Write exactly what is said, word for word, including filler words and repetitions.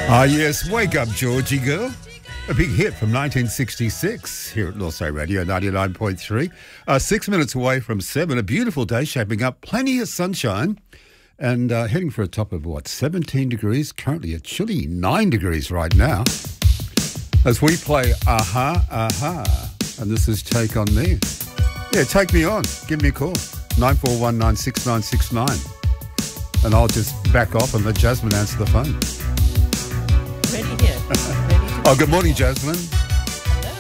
Ah, yes, Wake Up Georgie Girl. A big hit from nineteen sixty-six here at North Side Radio ninety-nine point three. Uh, six minutes away from seven. A beautiful day shaping up. Plenty of sunshine. And uh, heading for a top of, what, seventeen degrees? Currently a chilly nine degrees right now. As we play Aha, Aha. And this is Take On Me. Yeah, take me on. Give me a call. nine four one nine six nine six nine. And I'll just back off and let Jasmine answer the phone. Ready here. Ready to Oh, good morning, Jasmine.